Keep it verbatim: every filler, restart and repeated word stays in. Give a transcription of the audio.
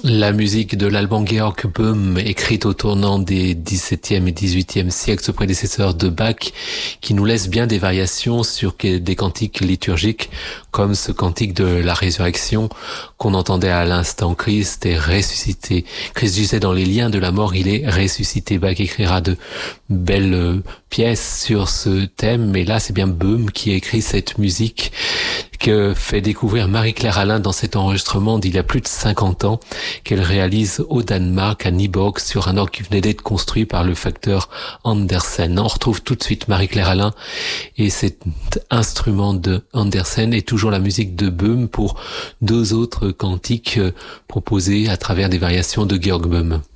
La musique de l'allemand Georg Böhm, écrite au tournant des dix-septième et dix-huitième siècles, ce prédécesseur de Bach, qui nous laisse bien des variations sur des cantiques liturgiques, comme ce cantique de la résurrection qu'on entendait à l'instant. Christ est ressuscité. Christ gisait dans les liens de la mort, il est ressuscité. Bach écrira de belles pièces sur ce thème, mais là c'est bien Böhm qui écrit cette musique que fait découvrir Marie-Claire Alain dans cet enregistrement d'il y a plus de cinquante ans, qu'elle réalise au Danemark, à Nyborg, sur un orgue qui venait d'être construit par le facteur Andersen. On retrouve tout de suite Marie-Claire Alain et cet instrument de Andersen et toujours la musique de Böhm pour deux autres cantiques proposés à travers des variations de Georg Böhm.